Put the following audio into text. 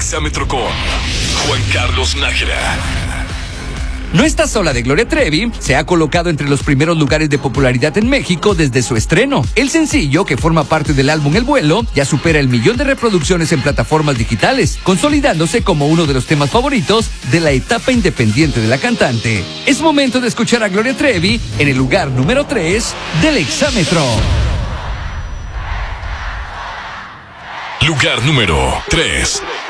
Exámetro con Juan Carlos Nájera. No está sola de Gloria Trevi, se ha colocado entre los primeros lugares de popularidad en México desde su estreno. El sencillo, que forma parte del álbum El Vuelo, ya supera el 1.000.000 de reproducciones en plataformas digitales, consolidándose como uno de los temas favoritos de la etapa independiente de la cantante. Es momento de escuchar a Gloria Trevi en el lugar número 3 del Exámetro. Lugar número 3.